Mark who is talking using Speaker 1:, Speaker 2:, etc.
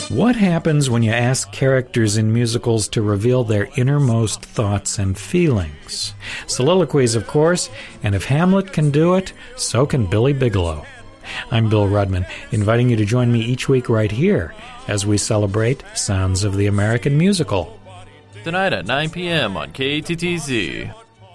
Speaker 1: What happens when you ask characters in musicals to reveal their innermost thoughts and feelings? Soliloquies, of course, and if Hamlet can do it, so can Billy Bigelow. I'm Bill Rudman, inviting you to join me each week right here as we celebrate Sounds of the American Musical.
Speaker 2: Tonight at 9 p.m. on KTTZ.